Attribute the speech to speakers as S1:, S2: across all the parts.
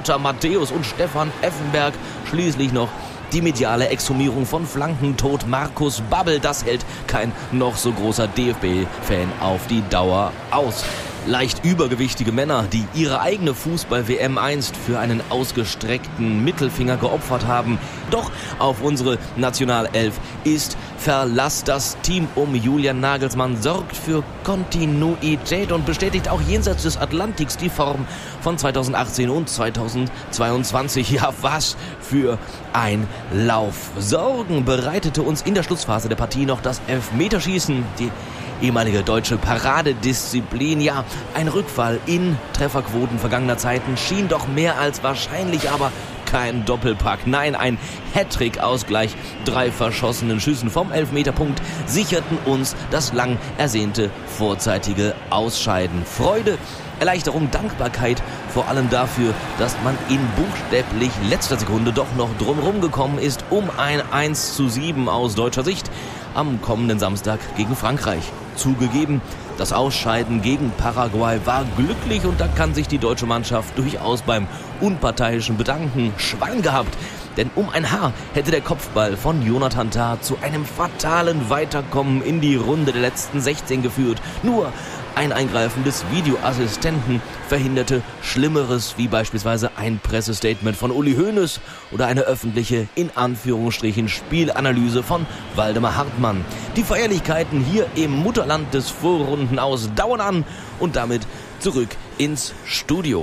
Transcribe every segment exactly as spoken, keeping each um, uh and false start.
S1: Lothar Matthäus und Stefan Effenberg. Schließlich noch die mediale Exhumierung von Flankentod Markus Babbel. Das hält kein noch so großer D F B-Fan auf die Dauer aus. Leicht übergewichtige Männer, die ihre eigene Fußball-W M einst für einen ausgestreckten Mittelfinger geopfert haben. Doch auf unsere Nationalelf ist Verlass. Das Team um Julian Nagelsmann sorgt für Kontinuität und bestätigt auch jenseits des Atlantiks die Form von zweitausendachtzehn und zweitausendzweiundzwanzig. Ja, was für ein Lauf. Sorgen bereitete uns in der Schlussphase der Partie noch das Elfmeterschießen. Die ehemalige deutsche Paradedisziplin. Ja, ein Rückfall in Trefferquoten vergangener Zeiten schien doch mehr als wahrscheinlich, aber kein Doppelpack. Nein, ein Hattrick-Ausgleich. Drei verschossenen Schüssen vom Elfmeterpunkt sicherten uns das lang ersehnte vorzeitige Ausscheiden. Freude, Erleichterung, Dankbarkeit, vor allem dafür, dass man in buchstäblich letzter Sekunde doch noch drumherum gekommen ist, um ein eins zu sieben aus deutscher Sicht am kommenden Samstag gegen Frankreich. Zugegeben, das Ausscheiden gegen Paraguay war glücklich und da kann sich die deutsche Mannschaft durchaus beim unparteiischen Bedanken schwang gehabt. Denn um ein Haar hätte der Kopfball von Jonathan Tah zu einem fatalen Weiterkommen in die Runde der letzten sechzehn geführt. Nur ein Eingreifen des Videoassistenten verhinderte Schlimmeres, wie beispielsweise ein Pressestatement von Uli Hoeneß oder eine öffentliche, in Anführungsstrichen, Spielanalyse von Waldemar Hartmann. Die Feierlichkeiten hier im Mutterland des Vorrundenaus dauern an und damit zurück ins Studio.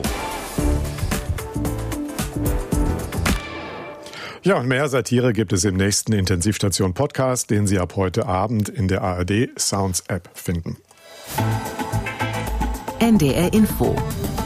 S2: Ja, und mehr Satire gibt es im nächsten Intensivstation-Podcast, den Sie ab heute Abend in der A R D Sounds App finden.
S3: N D R Info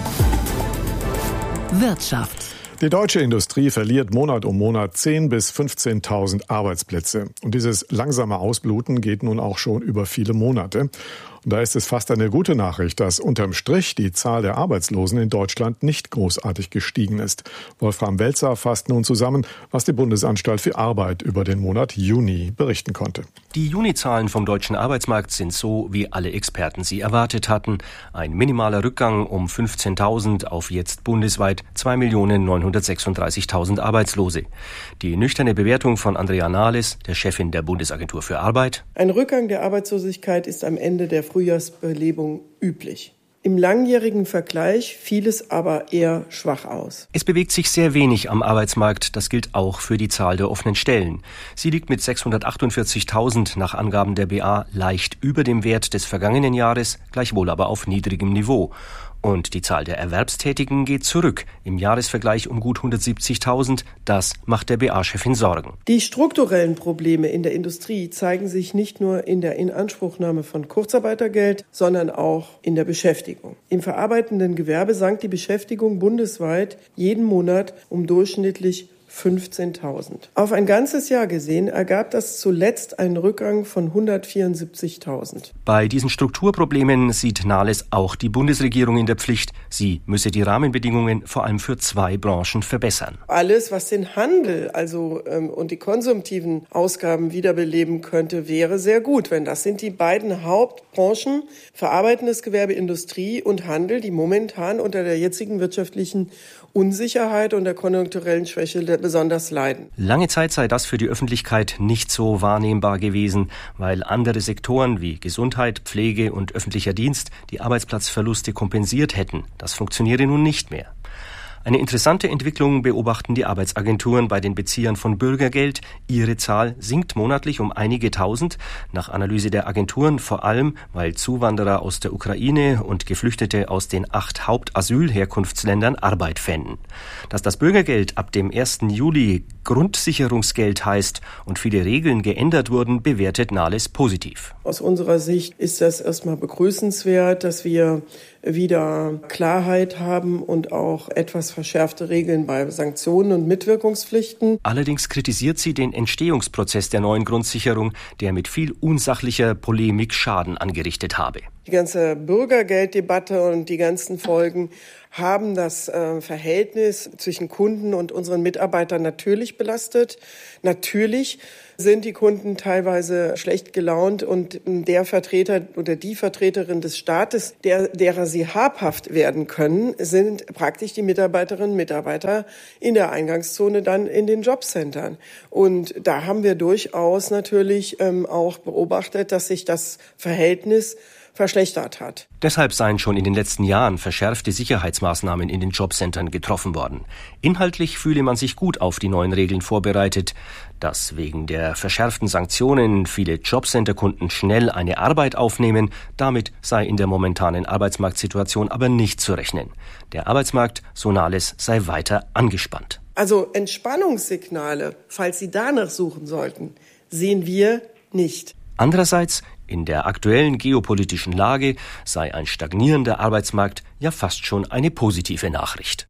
S3: Wirtschaft.
S2: Die deutsche Industrie verliert Monat um Monat zehntausend bis fünfzehntausend Arbeitsplätze. Und dieses langsame Ausbluten geht nun auch schon über viele Monate. Und da ist es fast eine gute Nachricht, dass unterm Strich die Zahl der Arbeitslosen in Deutschland nicht großartig gestiegen ist. Wolfram Welzer fasst nun zusammen, was die Bundesanstalt für Arbeit über den Monat Juni berichten konnte.
S4: Die Juni-Zahlen vom deutschen Arbeitsmarkt sind so, wie alle Experten sie erwartet hatten. Ein minimaler Rückgang um fünfzehntausend auf jetzt bundesweit zwei Millionen neunhundertsechsunddreißigtausend Arbeitslose. Die nüchterne Bewertung von Andrea Nahles, der Chefin der Bundesagentur für Arbeit:
S5: Ein Rückgang der Arbeitslosigkeit ist am Ende der Frühjahrsbelebung üblich. Im langjährigen Vergleich fiel es aber eher schwach aus.
S4: Es bewegt sich sehr wenig am Arbeitsmarkt. Das gilt auch für die Zahl der offenen Stellen. Sie liegt mit sechshundertachtundvierzigtausend nach Angaben der B A leicht über dem Wert des vergangenen Jahres, gleichwohl aber auf niedrigem Niveau. Und die Zahl der Erwerbstätigen geht zurück, im Jahresvergleich um gut hundertsiebzigtausend. Das macht der B A-Chefin Sorgen.
S5: Die strukturellen Probleme in der Industrie zeigen sich nicht nur in der Inanspruchnahme von Kurzarbeitergeld, sondern auch in der Beschäftigung. Im verarbeitenden Gewerbe sank die Beschäftigung bundesweit jeden Monat um durchschnittlich fünfzehntausend. Auf ein ganzes Jahr gesehen ergab das zuletzt einen Rückgang von hundertvierundsiebzigtausend.
S4: Bei diesen Strukturproblemen sieht Nahles auch die Bundesregierung in der Pflicht. Sie müsse die Rahmenbedingungen vor allem für zwei Branchen verbessern.
S5: Alles, was den Handel also ähm, und die konsumtiven Ausgaben wiederbeleben könnte, wäre sehr gut. Wenn das sind die beiden Hauptbranchen, verarbeitendes Gewerbe, Industrie und Handel, die momentan unter der jetzigen wirtschaftlichen Unsicherheit und der konjunkturellen Schwäche besonders leiden.
S4: Lange Zeit sei das für die Öffentlichkeit nicht so wahrnehmbar gewesen, weil andere Sektoren wie Gesundheit, Pflege und öffentlicher Dienst die Arbeitsplatzverluste kompensiert hätten. Das funktioniere nun nicht mehr. Eine interessante Entwicklung beobachten die Arbeitsagenturen bei den Beziehern von Bürgergeld. Ihre Zahl sinkt monatlich um einige Tausend. Nach Analyse der Agenturen vor allem, weil Zuwanderer aus der Ukraine und Geflüchtete aus den acht Hauptasylherkunftsländern Arbeit fänden. Dass das Bürgergeld ab dem ersten Juli Grundsicherungsgeld heißt und viele Regeln geändert wurden, bewertet Nahles positiv.
S5: Aus unserer Sicht ist das erstmal begrüßenswert, dass wir wieder Klarheit haben und auch etwas verschärfte Regeln bei Sanktionen und Mitwirkungspflichten.
S4: Allerdings kritisiert sie den Entstehungsprozess der neuen Grundsicherung, der mit viel unsachlicher Polemik Schaden angerichtet habe.
S5: Die ganze Bürgergelddebatte und die ganzen Folgen haben das äh, Verhältnis zwischen Kunden und unseren Mitarbeitern natürlich belastet. Natürlich sind die Kunden teilweise schlecht gelaunt und der Vertreter oder die Vertreterin des Staates, der, derer sie habhaft werden können, sind praktisch die Mitarbeiterinnen und Mitarbeiter in der Eingangszone dann in den Jobcentern. Und da haben wir durchaus natürlich ähm, auch beobachtet, dass sich das Verhältnis verschlechtert hat.
S4: Deshalb seien schon in den letzten Jahren verschärfte Sicherheitsmaßnahmen in den Jobcentern getroffen worden. Inhaltlich fühle man sich gut auf die neuen Regeln vorbereitet. Dass wegen der verschärften Sanktionen viele Jobcenterkunden schnell eine Arbeit aufnehmen, damit sei in der momentanen Arbeitsmarktsituation aber nicht zu rechnen. Der Arbeitsmarkt, so Nahles, sei weiter angespannt.
S5: Also Entspannungssignale, falls Sie danach suchen sollten, sehen wir nicht.
S4: Andererseits, in der aktuellen geopolitischen Lage sei ein stagnierender Arbeitsmarkt ja fast schon eine positive Nachricht.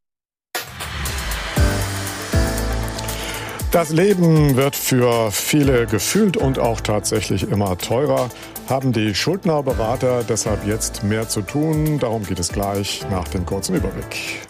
S2: Das Leben wird für viele gefühlt und auch tatsächlich immer teurer. Haben die Schuldnerberater deshalb jetzt mehr zu tun? Darum geht es gleich nach dem kurzen Überblick.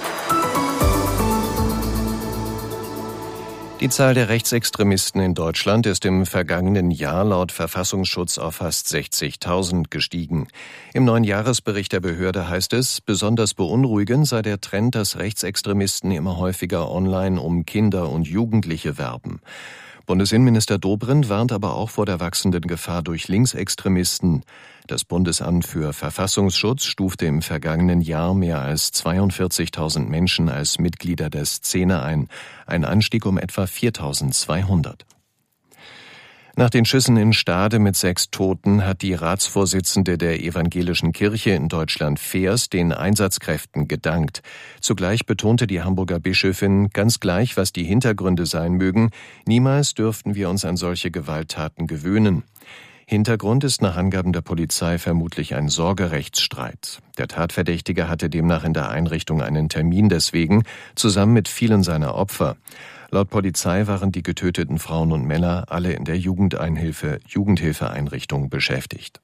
S6: Die Zahl der Rechtsextremisten in Deutschland ist im vergangenen Jahr laut Verfassungsschutz auf fast sechzigtausend gestiegen. Im neuen Jahresbericht der Behörde heißt es, besonders beunruhigend sei der Trend, dass Rechtsextremisten immer häufiger online um Kinder und Jugendliche werben. Bundesinnenminister Dobrindt warnt aber auch vor der wachsenden Gefahr durch Linksextremisten. Das Bundesamt für Verfassungsschutz stufte im vergangenen Jahr mehr als zweiundvierzigtausend Menschen als Mitglieder der Szene ein, ein Anstieg um etwa viertausendzweihundert. Nach den Schüssen in Stade mit sechs Toten hat die Ratsvorsitzende der Evangelischen Kirche in Deutschland Feers den Einsatzkräften gedankt. Zugleich betonte die Hamburger Bischöfin, ganz gleich, was die Hintergründe sein mögen, niemals dürften wir uns an solche Gewalttaten gewöhnen. Hintergrund ist nach Angaben der Polizei vermutlich ein Sorgerechtsstreit. Der Tatverdächtige hatte demnach in der Einrichtung einen Termin deswegen, zusammen mit vielen seiner Opfer. Laut Polizei waren die getöteten Frauen und Männer alle in der Jugendeinhilfe, Jugendhilfeeinrichtung beschäftigt.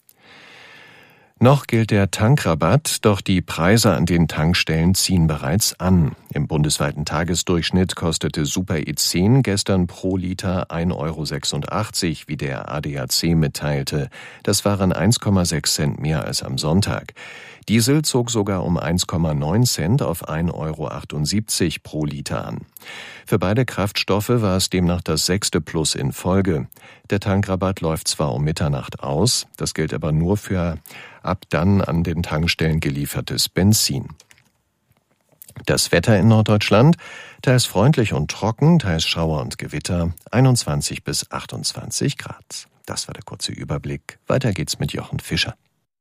S6: Noch gilt der Tankrabatt, doch die Preise an den Tankstellen ziehen bereits an. Im bundesweiten Tagesdurchschnitt kostete Super E zehn gestern pro Liter ein Euro sechsundachtzig, wie der A D A C mitteilte. Das waren eins Komma sechs Cent mehr als am Sonntag. Diesel zog sogar um eins Komma neun Cent auf ein Euro achtundsiebzig pro Liter an. Für beide Kraftstoffe war es demnach das sechste Plus in Folge. Der Tankrabatt läuft zwar um Mitternacht aus, das gilt aber nur für ab dann an den Tankstellen geliefertes Benzin. Das Wetter in Norddeutschland, teils freundlich und trocken, teils Schauer und Gewitter, einundzwanzig bis achtundzwanzig Grad. Das war der kurze Überblick. Weiter geht's mit Jochen Fischer.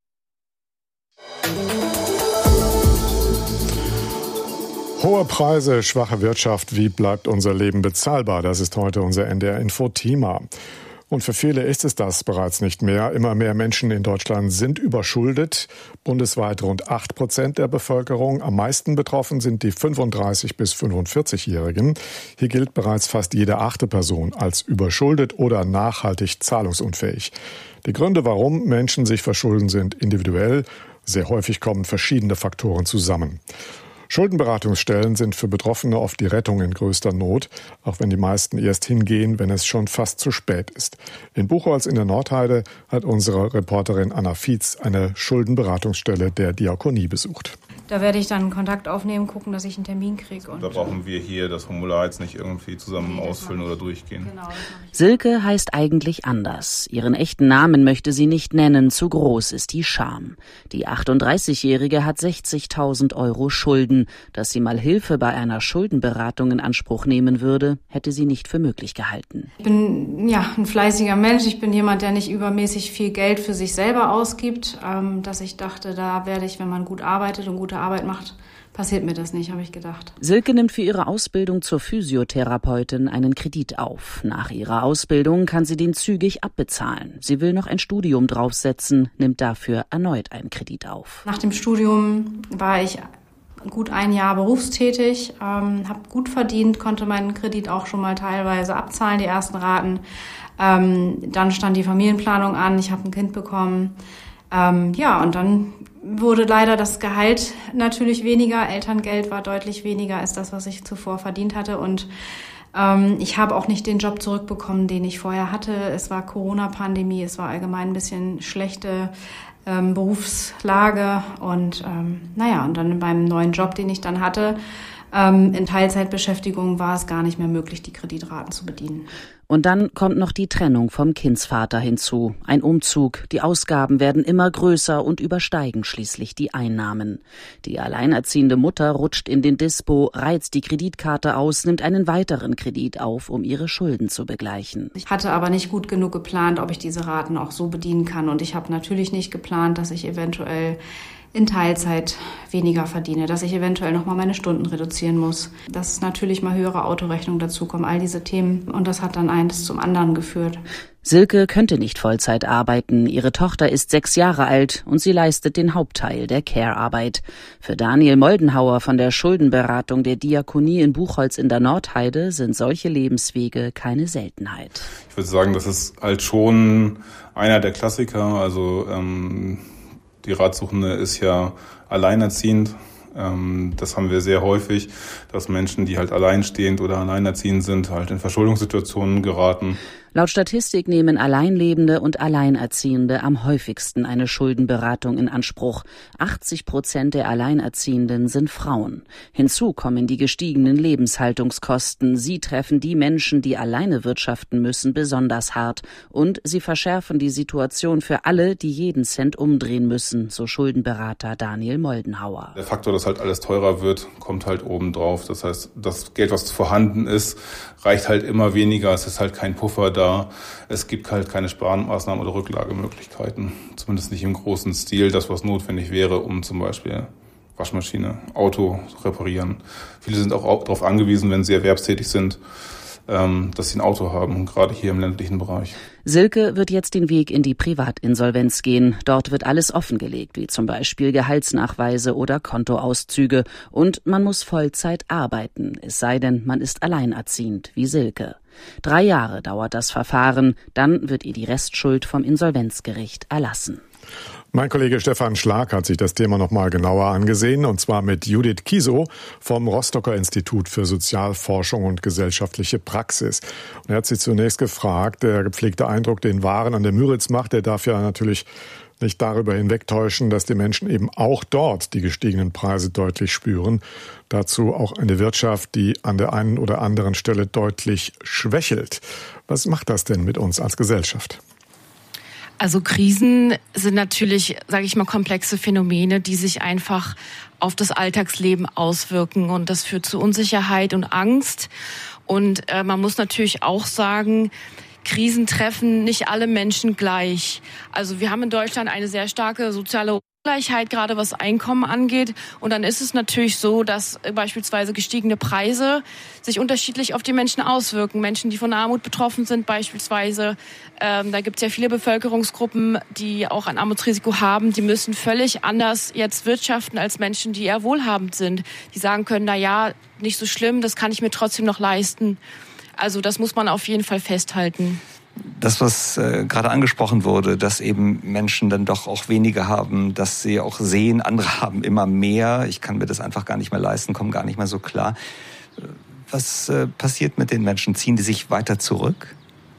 S2: Hohe Preise, schwache Wirtschaft, wie bleibt unser Leben bezahlbar? Das ist heute unser N D R-Info-Thema. Und für viele ist es das bereits nicht mehr. Immer mehr Menschen in Deutschland sind überschuldet. Bundesweit rund acht Prozent der Bevölkerung. Am meisten betroffen sind die fünfunddreißig- bis fünfundvierzig-Jährigen. Hier gilt bereits fast jede achte Person als überschuldet oder nachhaltig zahlungsunfähig. Die Gründe, warum Menschen sich verschulden, sind individuell. Sehr häufig kommen verschiedene Faktoren zusammen. Schuldenberatungsstellen sind für Betroffene oft die Rettung in größter Not, auch wenn die meisten erst hingehen, wenn es schon fast zu spät ist. In Buchholz in der Nordheide hat unsere Reporterin Anna Fietz eine Schuldenberatungsstelle der Diakonie besucht.
S7: Da werde ich dann Kontakt aufnehmen, gucken, dass ich einen Termin kriege.
S8: Da brauchen wir hier das Formular jetzt nicht irgendwie zusammen nee, ausfüllen oder durchgehen. Genau,
S3: Silke heißt eigentlich anders. Ihren echten Namen möchte sie nicht nennen, zu groß ist die Scham. Die achtunddreißigjährige hat sechzigtausend Euro Schulden. Dass sie mal Hilfe bei einer Schuldenberatung in Anspruch nehmen würde, hätte sie nicht für möglich gehalten.
S7: Ich bin ja ein fleißiger Mensch. Ich bin jemand, der nicht übermäßig viel Geld für sich selber ausgibt. Ähm, dass ich dachte, da werde ich, wenn man gut arbeitet und gute Arbeit macht, passiert mir das nicht, habe ich gedacht.
S3: Silke nimmt für ihre Ausbildung zur Physiotherapeutin einen Kredit auf. Nach ihrer Ausbildung kann sie den zügig abbezahlen. Sie will noch ein Studium draufsetzen, nimmt dafür erneut einen Kredit auf.
S7: Nach dem Studium war ich gut ein Jahr berufstätig, ähm, habe gut verdient, konnte meinen Kredit auch schon mal teilweise abzahlen, die ersten Raten. Ähm, dann stand die Familienplanung an, ich habe ein Kind bekommen. Ähm, ja, und dann wurde leider das Gehalt natürlich weniger. Elterngeld war deutlich weniger als das, was ich zuvor verdient hatte. Und ähm, ich habe auch nicht den Job zurückbekommen, den ich vorher hatte. Es war Corona-Pandemie, es war allgemein ein bisschen schlechte ähm, Berufslage. Und ähm, naja, und dann beim neuen Job, den ich dann hatte, ähm, in Teilzeitbeschäftigung, war es gar nicht mehr möglich, die Kreditraten zu bedienen.
S3: Und dann kommt noch die Trennung vom Kindsvater hinzu. Ein Umzug, die Ausgaben werden immer größer und übersteigen schließlich die Einnahmen. Die alleinerziehende Mutter rutscht in den Dispo, reizt die Kreditkarte aus, nimmt einen weiteren Kredit auf, um ihre Schulden zu begleichen.
S7: Ich hatte aber nicht gut genug geplant, ob ich diese Raten auch so bedienen kann. Und ich habe natürlich nicht geplant, dass ich eventuell in Teilzeit weniger verdiene, dass ich eventuell nochmal meine Stunden reduzieren muss, dass natürlich mal höhere Autorechnungen dazukommen, all diese Themen. Und das hat dann eins zum anderen geführt.
S3: Silke könnte nicht Vollzeit arbeiten. Ihre Tochter ist sechs Jahre alt und sie leistet den Hauptteil der Care-Arbeit. Für Daniel Moldenhauer von der Schuldenberatung der Diakonie in Buchholz in der Nordheide sind solche Lebenswege keine Seltenheit.
S8: Ich würde sagen, das ist halt schon einer der Klassiker. Also ähm Die Ratsuchende ist ja alleinerziehend. Das haben wir sehr häufig, dass Menschen, die halt alleinstehend oder alleinerziehend sind, halt in Verschuldungssituationen geraten.
S3: Laut Statistik nehmen Alleinlebende und Alleinerziehende am häufigsten eine Schuldenberatung in Anspruch. achtzig Prozent der Alleinerziehenden sind Frauen. Hinzu kommen die gestiegenen Lebenshaltungskosten. Sie treffen die Menschen, die alleine wirtschaften müssen, besonders hart. Und sie verschärfen die Situation für alle, die jeden Cent umdrehen müssen, so Schuldenberater Daniel Moldenhauer.
S8: Der Faktor, dass halt alles teurer wird, kommt halt oben drauf. Das heißt, das Geld, was vorhanden ist, reicht halt immer weniger. Es ist halt kein Puffer da. Es gibt halt keine Sparmaßnahmen oder Rücklagemöglichkeiten. Zumindest nicht im großen Stil. Das, was notwendig wäre, um zum Beispiel Waschmaschine, Auto zu reparieren. Viele sind auch darauf angewiesen, wenn sie erwerbstätig sind, dass sie ein Auto haben, gerade hier im ländlichen Bereich.
S3: Silke wird jetzt den Weg in die Privatinsolvenz gehen. Dort wird alles offengelegt, wie zum Beispiel Gehaltsnachweise oder Kontoauszüge. Und man muss Vollzeit arbeiten, es sei denn, man ist alleinerziehend, wie Silke. Drei Jahre dauert das Verfahren, dann wird ihr die Restschuld vom Insolvenzgericht erlassen.
S2: Mein Kollege Stefan Schlag hat sich das Thema noch mal genauer angesehen, und zwar mit Judith Kiesow vom Rostocker Institut für Sozialforschung und gesellschaftliche Praxis. Und er hat sie zunächst gefragt, der gepflegte Eindruck, den Waren an der Müritz macht, der darf ja natürlich nicht darüber hinwegtäuschen, dass die Menschen eben auch dort die gestiegenen Preise deutlich spüren. Dazu auch eine Wirtschaft, die an der einen oder anderen Stelle deutlich schwächelt. Was macht das denn mit uns als Gesellschaft?
S9: Also Krisen sind natürlich, sage ich mal, komplexe Phänomene, die sich einfach auf das Alltagsleben auswirken, und das führt zu Unsicherheit und Angst. Und äh, man muss natürlich auch sagen, Krisen treffen nicht alle Menschen gleich. Also wir haben in Deutschland eine sehr starke soziale Ungleichheit, gerade was Einkommen angeht. Und dann ist es natürlich so, dass beispielsweise gestiegene Preise sich unterschiedlich auf die Menschen auswirken. Menschen, die von Armut betroffen sind beispielsweise, ähm, da gibt es ja viele Bevölkerungsgruppen, die auch ein Armutsrisiko haben, die müssen völlig anders jetzt wirtschaften als Menschen, die eher wohlhabend sind. Die sagen können, na ja, nicht so schlimm, das kann ich mir trotzdem noch leisten. Also das muss man auf jeden Fall festhalten.
S10: Das, was äh, gerade angesprochen wurde, dass eben Menschen dann doch auch weniger haben, dass sie auch sehen, andere haben immer mehr. Ich kann mir das einfach gar nicht mehr leisten, komme gar nicht mehr so klar. Was äh, passiert mit den Menschen? Ziehen die sich weiter zurück?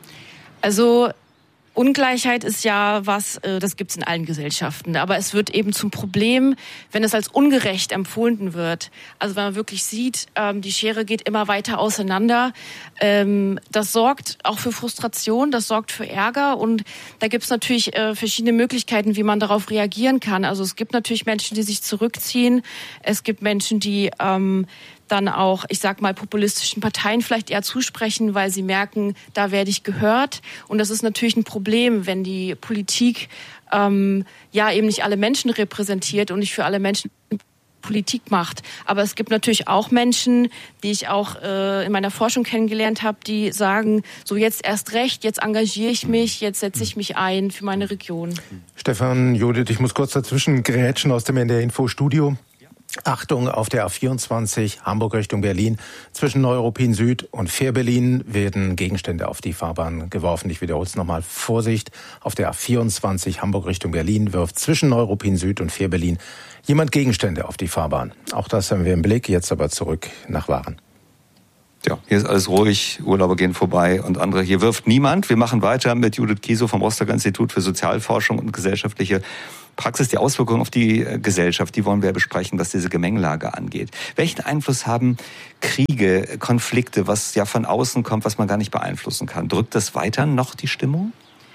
S9: Also Ungleichheit ist ja was, äh, das gibt's in allen Gesellschaften. Aber es wird eben zum Problem, wenn es als ungerecht empfunden wird. Also wenn man wirklich sieht, ähm, die Schere geht immer weiter auseinander. Ähm, das sorgt auch für Frustration, das sorgt für Ärger. Und da gibt's natürlich äh, verschiedene Möglichkeiten, wie man darauf reagieren kann. Also es gibt natürlich Menschen, die sich zurückziehen. Es gibt Menschen, die ähm, dann auch, ich sag mal, populistischen Parteien vielleicht eher zusprechen, weil sie merken, da werde ich gehört. Und das ist natürlich ein Problem, wenn die Politik ähm, ja eben nicht alle Menschen repräsentiert und nicht für alle Menschen Politik macht. Aber es gibt natürlich auch Menschen, die ich auch äh, in meiner Forschung kennengelernt habe, die sagen, so jetzt erst recht, jetzt engagiere ich mich, jetzt setze ich mich ein für meine Region.
S11: Stefan, Judith, ich muss kurz dazwischen grätschen aus dem N D R Info Studio. Achtung, auf der A vierundzwanzig Hamburg Richtung Berlin. Zwischen Neuruppin Süd und Fehrbellin werden Gegenstände auf die Fahrbahn geworfen. Ich wiederhole es nochmal. Vorsicht, auf der A vierundzwanzig Hamburg Richtung Berlin wirft zwischen Neuruppin Süd und Fehrbellin jemand Gegenstände auf die Fahrbahn. Auch das haben wir im Blick. Jetzt aber zurück nach Waren.
S10: Ja, hier ist alles ruhig, Urlauber gehen vorbei und andere. Hier wirft niemand. Wir machen weiter mit Judith Kiesow vom Rostocker Institut für Sozialforschung und gesellschaftliche Praxis. Die Auswirkungen auf die Gesellschaft, die wollen wir besprechen, was diese Gemengelage angeht. Welchen Einfluss haben Kriege, Konflikte, was ja von außen kommt, was man gar nicht beeinflussen kann? Drückt das weiter noch die Stimmung?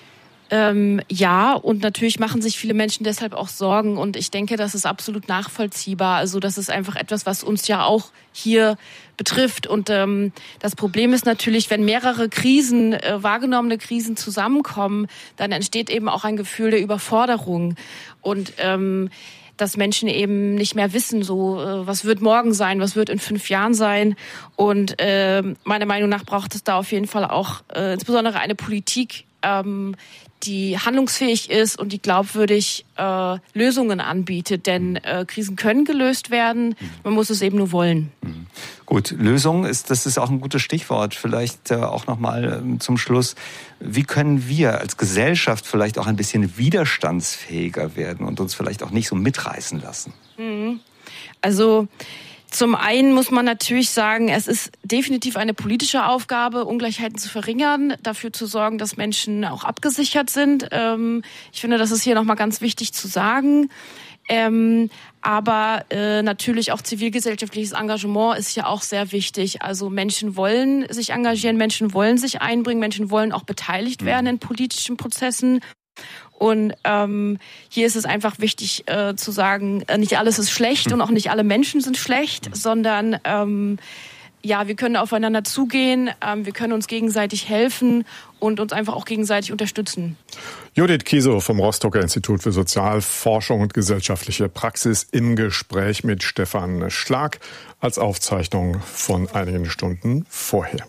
S9: Ähm, ja, und natürlich machen sich viele Menschen deshalb auch Sorgen und ich denke, das ist absolut nachvollziehbar. Also das ist einfach etwas, was uns ja auch hier betrifft und ähm, das Problem ist natürlich, wenn mehrere Krisen, äh, wahrgenommene Krisen zusammenkommen, dann entsteht eben auch ein Gefühl der Überforderung und ähm, dass Menschen eben nicht mehr wissen, so äh, was wird morgen sein, was wird in fünf Jahren sein und äh, meiner Meinung nach braucht es da auf jeden Fall auch äh, insbesondere eine Politik, ähm, die handlungsfähig ist und die glaubwürdig äh, Lösungen anbietet. Denn äh, Krisen können gelöst werden, man muss es eben nur wollen.
S10: Mhm. Gut, Lösung ist, das ist auch ein gutes Stichwort. Vielleicht äh, auch nochmal äh, zum Schluss. Wie können wir als Gesellschaft vielleicht auch ein bisschen widerstandsfähiger werden und uns vielleicht auch nicht so mitreißen lassen?
S9: Mhm. Also zum einen muss man natürlich sagen, es ist definitiv eine politische Aufgabe, Ungleichheiten zu verringern, dafür zu sorgen, dass Menschen auch abgesichert sind. Ähm, ich finde, das ist hier nochmal ganz wichtig zu sagen. Ähm, aber äh, natürlich auch zivilgesellschaftliches Engagement ist ja auch sehr wichtig. Also Menschen wollen sich engagieren, Menschen wollen sich einbringen, Menschen wollen auch beteiligt werden in politischen Prozessen. Und ähm, hier ist es einfach wichtig äh, zu sagen, äh, nicht alles ist schlecht und auch nicht alle Menschen sind schlecht, sondern ähm, ja, wir können aufeinander zugehen, ähm, wir können uns gegenseitig helfen und uns einfach auch gegenseitig unterstützen.
S2: Judith Kiesow vom Rostocker Institut für Sozialforschung und gesellschaftliche Praxis im Gespräch mit Stefan Schlag als Aufzeichnung von einigen Stunden vorher.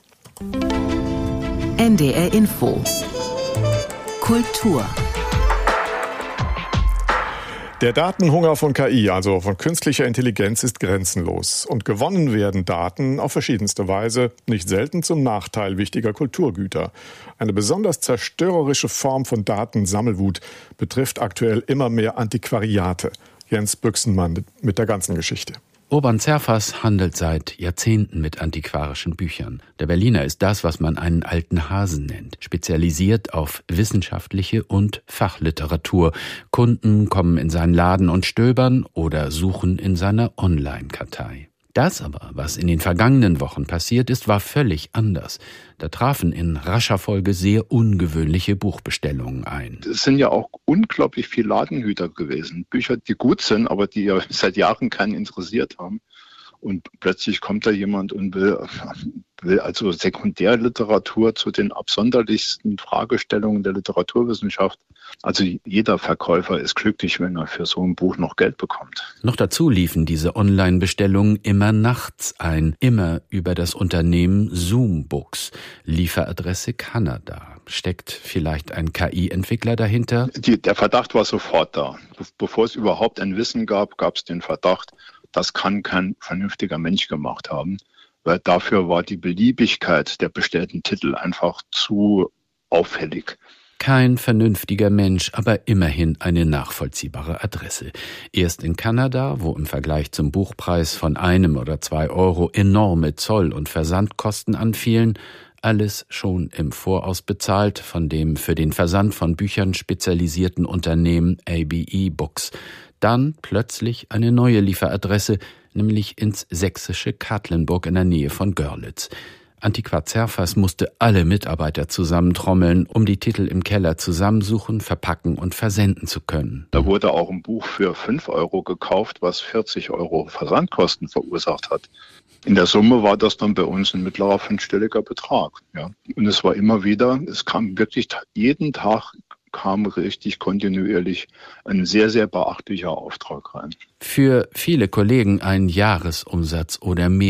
S12: N D R Info Kultur.
S2: Der Datenhunger von K I, also von künstlicher Intelligenz, ist grenzenlos. Und gewonnen werden Daten auf verschiedenste Weise, nicht selten zum Nachteil wichtiger Kulturgüter. Eine besonders zerstörerische Form von Datensammelwut betrifft aktuell immer mehr Antiquariate. Jens Büchsenmann mit der ganzen Geschichte.
S13: Urban Zerfas handelt seit Jahrzehnten mit antiquarischen Büchern. Der Berliner ist das, was man einen alten Hasen nennt, spezialisiert auf wissenschaftliche und Fachliteratur. Kunden kommen in seinen Laden und stöbern oder suchen in seiner Online-Kartei. Das aber, was in den vergangenen Wochen passiert ist, war völlig anders. Da trafen in rascher Folge sehr ungewöhnliche Buchbestellungen ein.
S14: Es sind ja auch unglaublich viele Ladenhüter gewesen. Bücher, die gut sind, aber die ja seit Jahren keinen interessiert haben. Und plötzlich kommt da jemand und will, will also Sekundärliteratur zu den absonderlichsten Fragestellungen der Literaturwissenschaft. Also jeder Verkäufer ist glücklich, wenn er für so ein Buch noch Geld bekommt.
S13: Noch dazu liefen diese Online-Bestellungen immer nachts ein, immer über das Unternehmen Zoom Books. Lieferadresse Kanada. Steckt vielleicht ein K I-Entwickler dahinter?
S14: Die, der Verdacht war sofort da. Bevor es überhaupt ein Wissen gab, gab es den Verdacht, das kann kein vernünftiger Mensch gemacht haben, weil dafür war die Beliebigkeit der bestellten Titel einfach zu auffällig.
S13: Kein vernünftiger Mensch, aber immerhin eine nachvollziehbare Adresse. Erst in Kanada, wo im Vergleich zum Buchpreis von einem oder zwei Euro enorme Zoll- und Versandkosten anfielen, alles schon im Voraus bezahlt von dem für den Versand von Büchern spezialisierten Unternehmen A B E Books. Dann plötzlich eine neue Lieferadresse, nämlich ins sächsische Katlenburg in der Nähe von Görlitz. Antiquar Zerfas musste alle Mitarbeiter zusammentrommeln, um die Titel im Keller zusammensuchen, verpacken und versenden zu können.
S14: Da wurde auch ein Buch für fünf Euro gekauft, was vierzig Euro Versandkosten verursacht hat. In der Summe war das dann bei uns ein mittlerer fünfstelliger Betrag. Ja. Und es war immer wieder, es kam wirklich jeden Tag, kam richtig kontinuierlich ein sehr, sehr beachtlicher Auftrag rein.
S13: Für viele Kollegen ein Jahresumsatz oder mehr.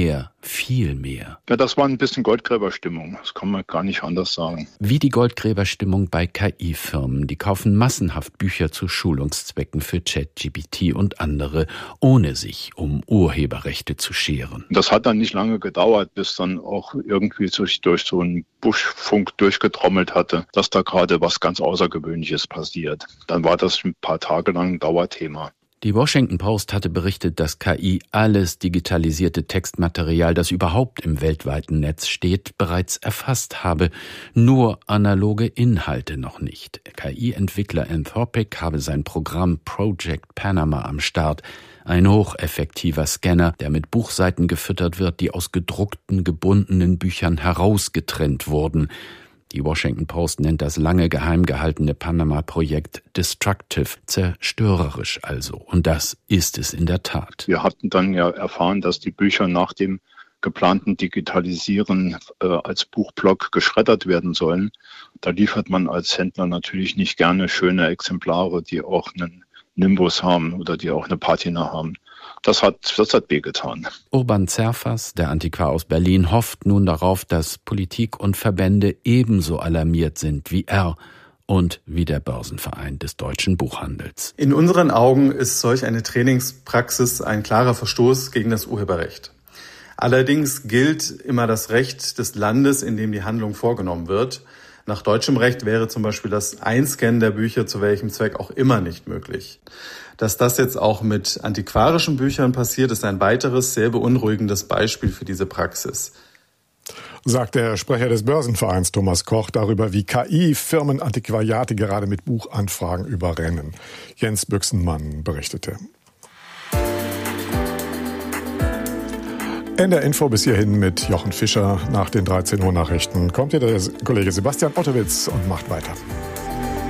S13: viel mehr.
S14: Ja, das war ein bisschen Goldgräberstimmung. Das kann man gar nicht anders sagen.
S13: Wie die Goldgräberstimmung bei K I-Firmen. Die kaufen massenhaft Bücher zu Schulungszwecken für ChatGPT und andere, ohne sich um Urheberrechte zu scheren.
S14: Das hat dann nicht lange gedauert, bis dann auch irgendwie sich durch so einen Buschfunk durchgetrommelt hatte, dass da gerade was ganz Außergewöhnliches passiert. Dann war das ein paar Tage lang ein Dauerthema.
S13: Die Washington Post hatte berichtet, dass K I alles digitalisierte Textmaterial, das überhaupt im weltweiten Netz steht, bereits erfasst habe. Nur analoge Inhalte noch nicht. K I-Entwickler Anthropic habe sein Programm Project Panama am Start. Ein hocheffektiver Scanner, der mit Buchseiten gefüttert wird, die aus gedruckten, gebundenen Büchern herausgetrennt wurden. Die Washington Post nennt das lange geheim gehaltene Panama-Projekt destructive, zerstörerisch also. Und das ist es in der Tat.
S14: Wir hatten dann ja erfahren, dass die Bücher nach dem geplanten Digitalisieren äh, als Buchblock geschreddert werden sollen. Da liefert man als Händler natürlich nicht gerne schöne Exemplare, die auch einen Nimbus haben oder die auch eine Patina haben. Das hat, das hat wehgetan.
S13: Urban Zerfas, der Antiquar aus Berlin, hofft nun darauf, dass Politik und Verbände ebenso alarmiert sind wie er und wie der Börsenverein des deutschen Buchhandels.
S15: In unseren Augen ist solch eine Trainingspraxis ein klarer Verstoß gegen das Urheberrecht. Allerdings gilt immer das Recht des Landes, in dem die Handlung vorgenommen wird. Nach deutschem Recht wäre zum Beispiel das Einscannen der Bücher zu welchem Zweck auch immer nicht möglich. Dass das jetzt auch mit antiquarischen Büchern passiert, ist ein weiteres sehr beunruhigendes Beispiel für diese Praxis.
S2: Sagt der Sprecher des Börsenvereins Thomas Koch darüber, wie K I-Firmen Antiquariate gerade mit Buchanfragen überrennen. Jens Büchsenmann berichtete. N D R Info bis hierhin mit Jochen Fischer. Nach den dreizehn Uhr Nachrichten kommt hier der Kollege Sebastian Ottowitz und macht weiter.